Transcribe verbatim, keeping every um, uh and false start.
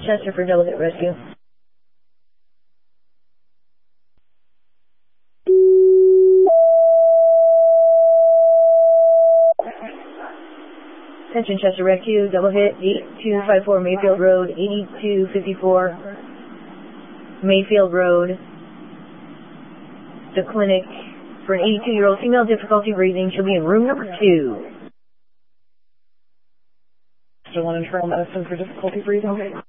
Chester for Delegate Rescue. Attention Chester Rescue, double hit, eight two five four Mayfield Road, eighty-two fifty-four Mayfield Road. The clinic for an eighty-two-year-old female, difficulty breathing. She'll be in room number two. Still on internal medicine for difficulty breathing. Okay.